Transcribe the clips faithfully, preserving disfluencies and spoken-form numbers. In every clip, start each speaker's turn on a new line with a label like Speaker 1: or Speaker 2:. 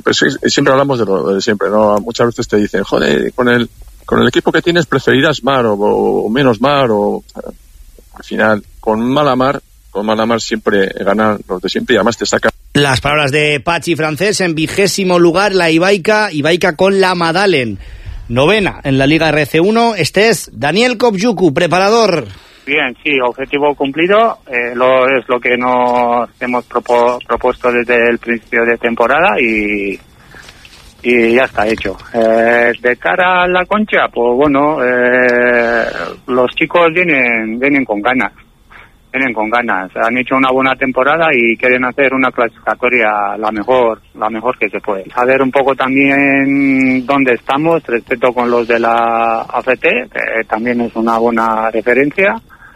Speaker 1: siempre, siempre hablamos de lo de siempre, ¿no? Muchas veces te dicen, joder, con el, con el equipo que tienes preferirás mar o, o menos mar o, al final, con mala mar, con mala mar siempre ganan los de siempre y además te sacan.
Speaker 2: Las palabras de Pachi Francés. En vigésimo lugar la Ibaica, Ibaica con la Madalen. Novena en la Liga R C uno. Este es Daniel Kopjuku, preparador.
Speaker 3: Bien, sí, objetivo cumplido. Eh, lo, es lo que nos hemos propo, propuesto desde el principio de temporada y, y ya está hecho. Eh, de cara a la Concha, pues bueno, eh, los chicos vienen, vienen con ganas. Vienen con ganas, han hecho una buena temporada y quieren hacer una clasificatoria la mejor, la mejor que se puede. Saber un poco también dónde estamos, respecto con los de la A F T, que también es una buena referencia.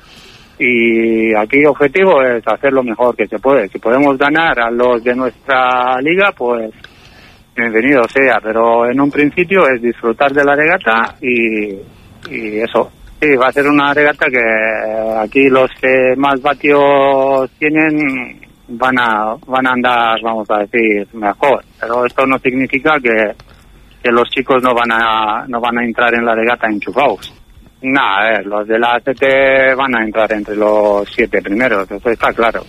Speaker 3: Y aquí el objetivo es hacer lo mejor que se puede. Si podemos ganar a los de nuestra liga, pues bienvenido sea. Pero en un principio es disfrutar de la regata y, y eso. Sí, va a ser una regata que aquí los que más vatios tienen van a van a andar, vamos a decir, mejor. Pero esto no significa que, que los chicos no van a no van a entrar en la regata enchufados. Nada, a ver, los de la A C T van a entrar entre los siete primeros, eso está claro.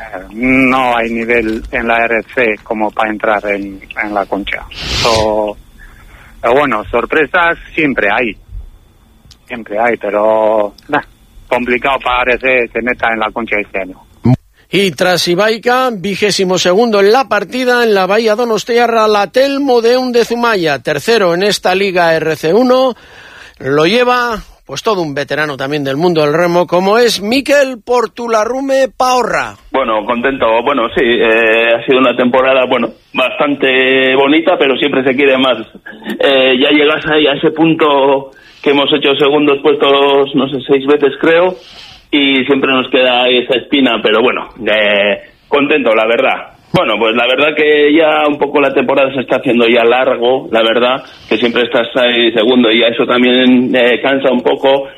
Speaker 3: No hay nivel en la R C como para entrar en, en la Concha. So, pero bueno, sorpresas siempre hay. Siempre hay, pero nah, complicado para R C se meta en la Concha este año.
Speaker 4: Y tras Ibaica, vigésimo segundo en la partida, en la Bahía Donostiarra, la Telmo de Undezumaya, tercero en esta Liga R C uno, lo lleva pues todo un veterano también del mundo del remo, como es Mikel Portularrume Paorra.
Speaker 5: Bueno, contento, bueno, sí, eh, ha sido una temporada, bueno, bastante bonita, pero siempre se quiere más. Eh, ya llegas ahí a ese punto que hemos hecho segundos puestos, no sé, seis veces creo, y siempre nos queda ahí esa espina, pero bueno, eh, contento, la verdad. Bueno, pues la verdad que ya un poco la temporada se está haciendo ya largo, la verdad, que siempre estás ahí segundo y eso también eh, cansa un poco.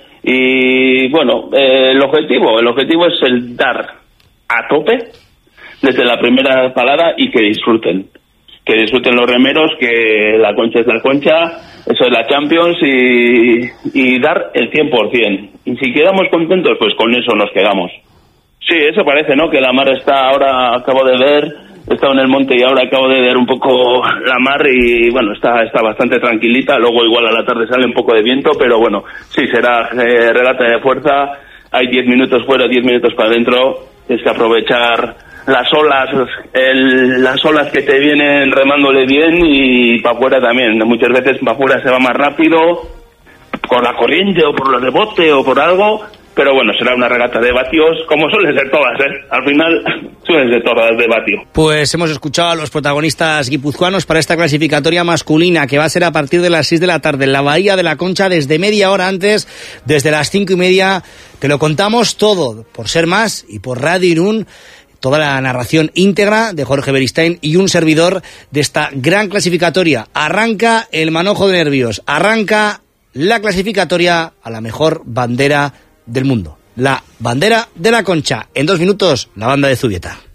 Speaker 5: Y bueno, eh, el objetivo, el objetivo es el dar a tope desde la primera parada y que disfruten. Que disfruten los remeros, que la Concha es la Concha, eso es la Champions y, y dar el cien por ciento. Y si quedamos contentos, pues con eso nos quedamos. Sí, eso parece, ¿no? Que la mar está ahora, acabo de ver, he estado en el monte y ahora acabo de ver un poco la mar y bueno, está está bastante tranquilita, luego igual a la tarde sale un poco de viento, pero bueno, sí, será eh, regata de fuerza, hay diez minutos fuera, diez minutos para adentro, es que aprovechar las olas, el, las olas que te vienen remándole bien y para afuera también, muchas veces para afuera se va más rápido, con la corriente o por los rebote o por algo. Pero bueno, será una regata de vatios, como suelen ser todas, ¿eh? Al final suelen ser todas de vatio.
Speaker 2: Pues hemos escuchado a los protagonistas guipuzcoanos para esta clasificatoria masculina, que va a ser a partir de las seis de la tarde en la Bahía de la Concha, desde media hora antes, desde las cinco y media. Te lo contamos todo, por Ser Más y por Radio Irún. Toda la narración íntegra de Jorge Beristain y un servidor de esta gran clasificatoria. Arranca el manojo de nervios, arranca la clasificatoria a la mejor bandera del mundo, la bandera de la Concha. En dos minutos, la banda de Zubieta.